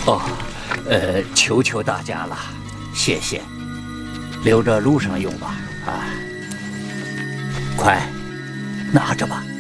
哦，求求大家了，谢谢，留着路上用吧。啊，快，拿着吧。